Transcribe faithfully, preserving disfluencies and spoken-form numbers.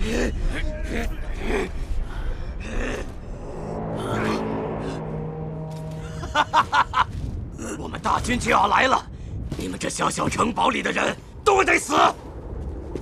哈哈哈哈！我们大军就要来了，你们这小小城堡里的人都得死！